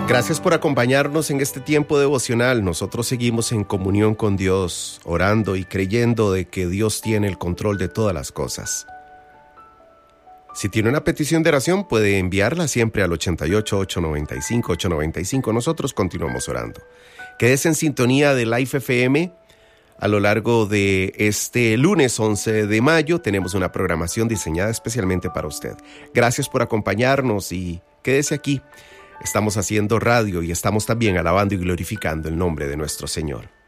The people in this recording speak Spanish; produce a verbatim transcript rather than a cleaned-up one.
Gracias por acompañarnos en este tiempo devocional. Nosotros seguimos en comunión con Dios, orando y creyendo de que Dios tiene el control de todas las cosas. Si tiene una petición de oración, puede enviarla siempre al ochenta y ocho, ochocientos noventa y cinco, ochocientos noventa y cinco. Nosotros continuamos orando. Quédese en sintonía de Life F M. A lo largo de este lunes once de mayo tenemos una programación diseñada especialmente para usted. Gracias por acompañarnos y quédese aquí. Estamos haciendo radio y estamos también alabando y glorificando el nombre de nuestro Señor.